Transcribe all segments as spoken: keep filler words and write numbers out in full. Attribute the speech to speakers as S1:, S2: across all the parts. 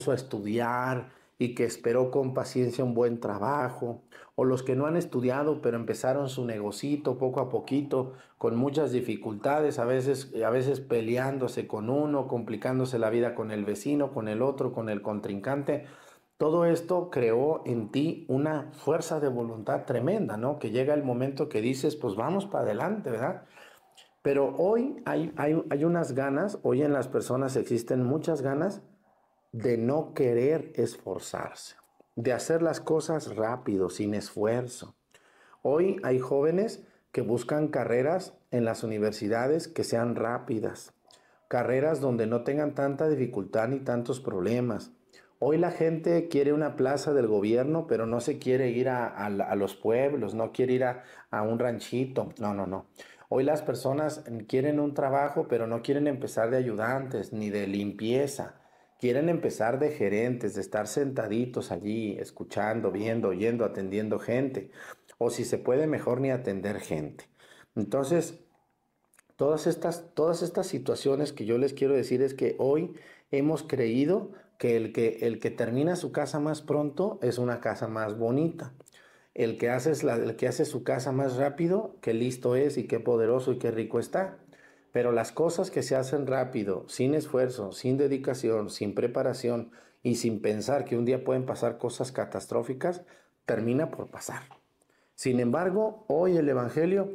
S1: a estudiar y que esperó con paciencia un buen trabajo, o los que no han estudiado pero empezaron su negocito poco a poquito, con muchas dificultades, a veces, a veces peleándose con uno, complicándose la vida con el vecino, con el otro, con el contrincante. Todo esto creó en ti una fuerza de voluntad tremenda, ¿no? Que llega el momento que dices, pues vamos para adelante, ¿verdad? Pero hoy hay, hay, hay unas ganas, hoy en las personas existen muchas ganas de no querer esforzarse, de hacer las cosas rápido, sin esfuerzo. Hoy hay jóvenes que buscan carreras en las universidades que sean rápidas, carreras donde no tengan tanta dificultad ni tantos problemas. Hoy la gente quiere una plaza del gobierno, pero no se quiere ir a, a, a los pueblos, no quiere ir a, a un ranchito. No, no, no. Hoy las personas quieren un trabajo, pero no quieren empezar de ayudantes ni de limpieza. Quieren empezar de gerentes, de estar sentaditos allí, escuchando, viendo, oyendo, atendiendo gente. O si se puede, mejor ni atender gente. Entonces, Todas estas, todas estas situaciones que yo les quiero decir es que hoy hemos creído que el que, el que termina su casa más pronto es una casa más bonita. El que hace, la, el que hace su casa más rápido, qué listo es y qué poderoso y qué rico está. Pero las cosas que se hacen rápido, sin esfuerzo, sin dedicación, sin preparación y sin pensar que un día pueden pasar cosas catastróficas, termina por pasar. Sin embargo, hoy el Evangelio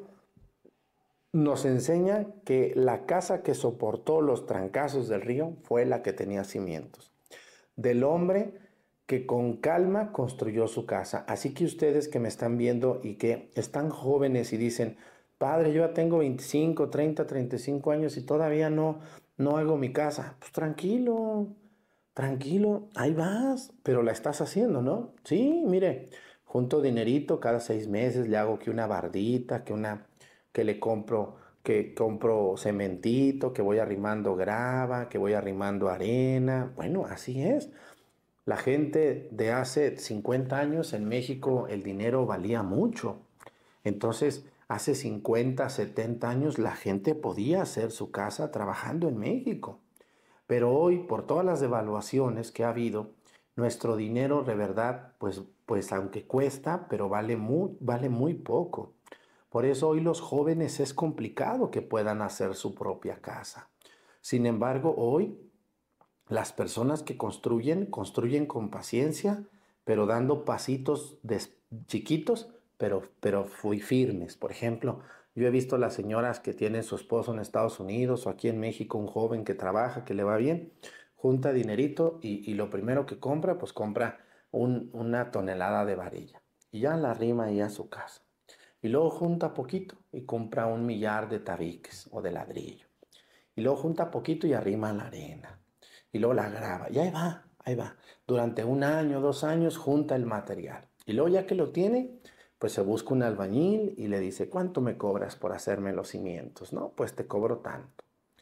S1: nos enseña que la casa que soportó los trancazos del río fue la que tenía cimientos. Del hombre que con calma construyó su casa. Así que ustedes que me están viendo y que están jóvenes y dicen, padre, yo ya tengo veinticinco, treinta, treinta y cinco años y todavía no, no hago mi casa. Pues tranquilo, tranquilo, ahí vas, pero la estás haciendo, ¿no? Sí, mire, junto dinerito cada seis meses, le hago que una bardita, que una, que le compro, que compro cementito, que voy arrimando grava, que voy arrimando arena. Bueno, así es. La gente de hace cincuenta años en México el dinero valía mucho. Entonces, hace cincuenta, setenta años la gente podía hacer su casa trabajando en México. Pero hoy, por todas las devaluaciones que ha habido, nuestro dinero de verdad, pues, pues aunque cuesta, pero vale muy, vale muy poco. Por eso hoy los jóvenes es complicado que puedan hacer su propia casa. Sin embargo, hoy las personas que construyen, construyen con paciencia, pero dando pasitos des- chiquitos, pero, pero muy firmes. Por ejemplo, yo he visto las señoras que tienen su esposo en Estados Unidos o aquí en México, un joven que trabaja, que le va bien, junta dinerito y, y lo primero que compra, pues compra un- una tonelada de varilla y ya la arrima ahí a su casa. Y luego junta poquito y compra un millar de tabiques o de ladrillo. Y luego junta poquito y arrima la arena. Y luego la graba. Y ahí va, ahí va. Durante un año, dos años junta el material. Y luego ya que lo tiene, pues se busca un albañil y le dice, ¿cuánto me cobras por hacerme los cimientos? No, pues te cobro tanto.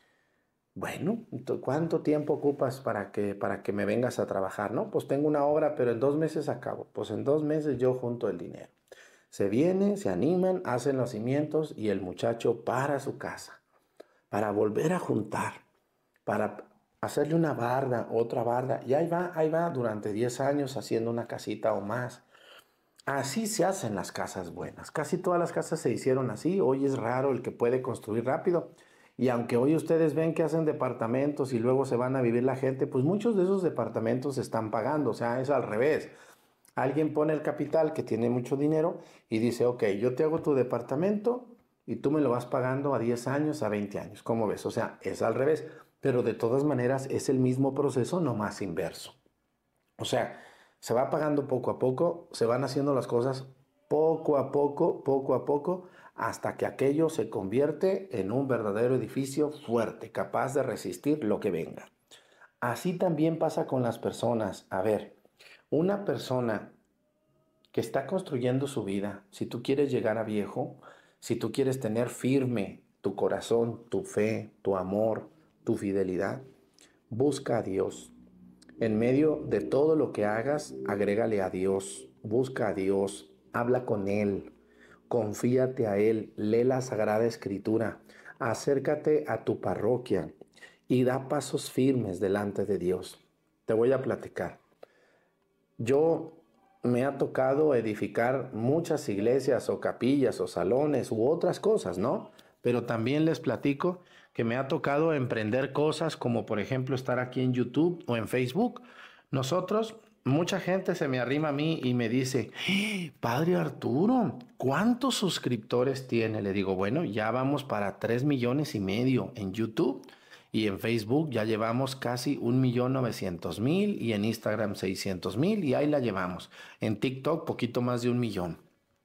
S1: Bueno, ¿cuánto tiempo ocupas para que, para que me vengas a trabajar? No, pues tengo una obra, pero en dos meses acabo. Pues en dos meses yo junto el dinero. Se viene, se animan, hacen los cimientos y el muchacho para su casa para volver a juntar, para hacerle una barda, otra barda, y ahí va, ahí va durante diez años haciendo una casita o más. Así se hacen las casas buenas. Casi todas las casas se hicieron así. Hoy es raro el que puede construir rápido. Y aunque hoy ustedes ven que hacen departamentos y luego se van a vivir la gente, pues muchos de esos departamentos se están pagando. O sea, es al revés. Alguien pone el capital que tiene mucho dinero y dice, ok, yo te hago tu departamento y tú me lo vas pagando a diez años, a veinte años. ¿Cómo ves? O sea, es al revés. Pero de todas maneras es el mismo proceso, no más inverso. O sea, se va pagando poco a poco, se van haciendo las cosas poco a poco, poco a poco, hasta que aquello se convierte en un verdadero edificio fuerte, capaz de resistir lo que venga. Así también pasa con las personas. A ver, una persona que está construyendo su vida, si tú quieres llegar a viejo, si tú quieres tener firme tu corazón, tu fe, tu amor, tu fidelidad, busca a Dios. En medio de todo lo que hagas, agrégale a Dios, busca a Dios, habla con Él, confíate a Él, lee la Sagrada Escritura, acércate a tu parroquia y da pasos firmes delante de Dios. Te voy a platicar. Yo me ha tocado edificar muchas iglesias o capillas o salones u otras cosas, ¿no? Pero también les platico que me ha tocado emprender cosas como por ejemplo estar aquí en YouTube o en Facebook. Nosotros, mucha gente se me arrima a mí y me dice, "¡Eh, Padre Arturo, ¿cuántos suscriptores tiene?" Le digo, bueno, ya vamos para tres millones y medio en YouTube. Y en Facebook ya llevamos casi un millón novecientos mil y en Instagram seiscientos mil y ahí la llevamos. En TikTok poquito más de un millón.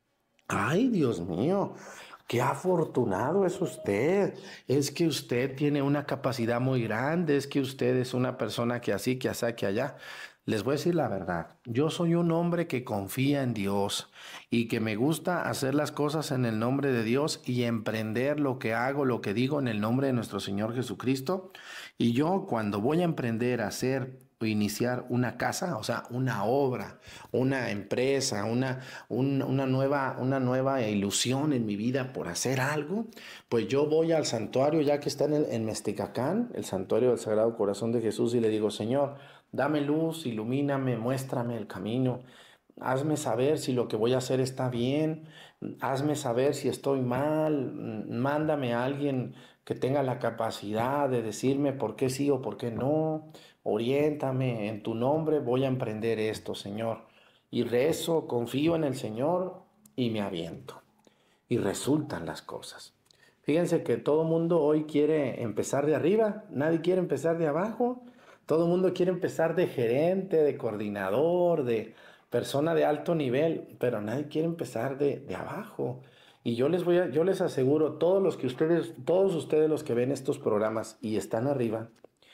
S1: Ay, Dios mío, qué afortunado es usted. Es que usted tiene una capacidad muy grande, es que usted es una persona que así, que así, que allá. Les voy a decir la verdad, yo soy un hombre que confía en Dios y que me gusta hacer las cosas en el nombre de Dios y emprender lo que hago, lo que digo en el nombre de nuestro Señor Jesucristo. Y yo cuando voy a emprender a hacer o iniciar una casa, o sea, una obra, una empresa, una, un- una nueva, una nueva ilusión en mi vida por hacer algo, pues yo voy al santuario ya que está en, el- en Mesticacán, el santuario del Sagrado Corazón de Jesús, y le digo, Señor, dame luz, ilumíname, muéstrame el camino. Hazme saber si lo que voy a hacer está bien, hazme saber si estoy mal, mm, mándame a alguien que tenga la capacidad de decirme por qué sí o por qué no, oriéntame, en tu nombre voy a emprender esto, Señor. Y rezo, confío en el Señor y me aviento. Y resultan las cosas. Fíjense que todo mundo hoy quiere empezar de arriba, nadie quiere empezar de abajo. Todo mundo quiere empezar de gerente, de coordinador, de persona de alto nivel, pero nadie quiere empezar de, de abajo. Y yo les voy a, yo les aseguro, todos los que ustedes, todos ustedes los que ven estos programas y están arriba,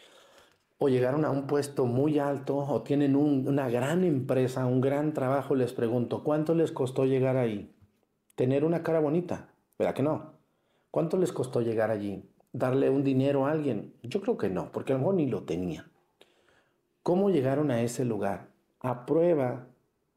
S1: o llegaron a un puesto muy alto, o tienen un- una gran empresa, un gran trabajo, les pregunto, ¿cuánto les costó llegar ahí? Tener una cara bonita, ¿verdad que no? ¿Cuánto les costó llegar allí? ¿Darle un dinero a alguien? Yo creo que no, porque a lo mejor ni lo tenía. ¿Cómo llegaron a ese lugar? A prueba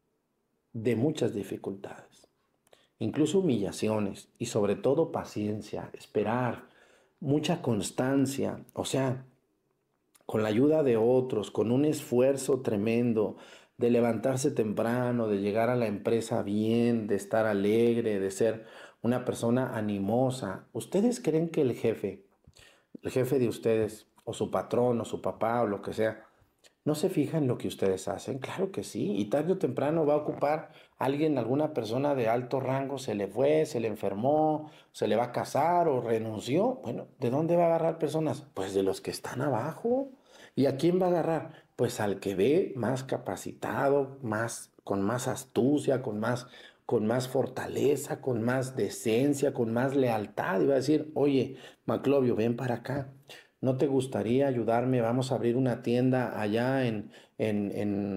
S1: de muchas dificultades, incluso humillaciones y sobre todo paciencia, esperar, mucha constancia, o sea, con la ayuda de otros, con un esfuerzo tremendo de levantarse temprano, de llegar a la empresa bien, de estar alegre, de ser una persona animosa. ¿Ustedes creen que el jefe, el jefe de ustedes, o su patrón, o su papá, o lo que sea, no se fija en lo que ustedes hacen? Claro que sí, y tarde o temprano va a ocupar alguien, alguna persona de alto rango, se le fue, se le enfermó, se le va a casar o renunció. Bueno, ¿de dónde va a agarrar personas? Pues de los que están abajo. ¿Y a quién va a agarrar? Pues al que ve más capacitado, más, con más astucia, con más, con más fortaleza, con más decencia, con más lealtad. Y va a decir, oye, Maclovio, ven para acá. ¿No te gustaría ayudarme? Vamos a abrir una tienda allá en, en,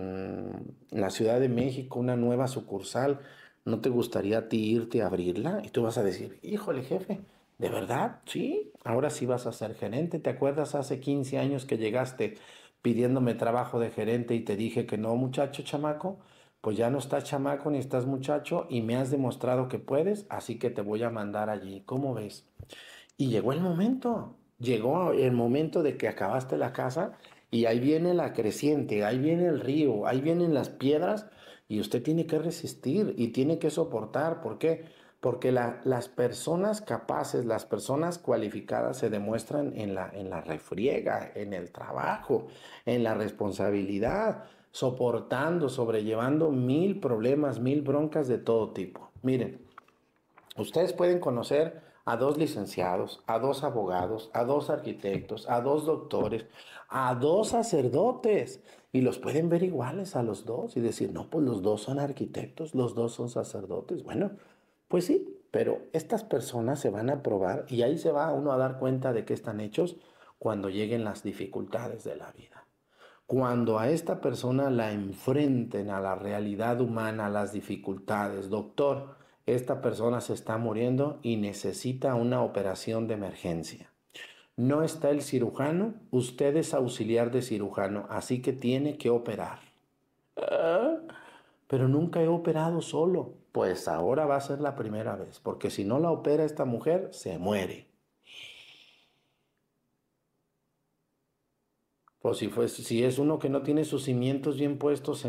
S1: en la Ciudad de México, una nueva sucursal. ¿No te gustaría a ti irte a abrirla? Y tú vas a decir, híjole, jefe, ¿de verdad? Sí, ahora sí vas a ser gerente. ¿Te acuerdas hace quince años que llegaste pidiéndome trabajo de gerente y te dije que no, muchacho chamaco? Pues ya no estás chamaco ni estás muchacho y me has demostrado que puedes, así que te voy a mandar allí. ¿Cómo ves? Y llegó el momento, llegó el momento de que acabaste la casa y ahí viene la creciente, ahí viene el río, ahí vienen las piedras y usted tiene que resistir y tiene que soportar. ¿Por qué? Porque la- las personas capaces, las personas cualificadas se demuestran en la, en la refriega, en el trabajo, en la responsabilidad, soportando, sobrellevando mil problemas, mil broncas de todo tipo. Miren. Ustedes pueden conocer a dos licenciados, a dos abogados, a dos arquitectos, a dos doctores, a dos sacerdotes y los pueden ver iguales a los dos y decir, no, pues los dos son arquitectos, los dos son sacerdotes. Bueno, pues sí, pero estas personas se van a probar y ahí se va uno a dar cuenta de que están hechos cuando lleguen las dificultades de la vida. Cuando a esta persona la enfrenten a la realidad humana, a las dificultades, doctor, esta persona se está muriendo y necesita una operación de emergencia. No está el cirujano, usted es auxiliar de cirujano, así que tiene que operar. Ah, pero nunca he operado solo. Pues ahora va a ser la primera vez, porque si no la opera esta mujer, se muere. Pues si, fue, si es uno que no tiene sus cimientos bien puestos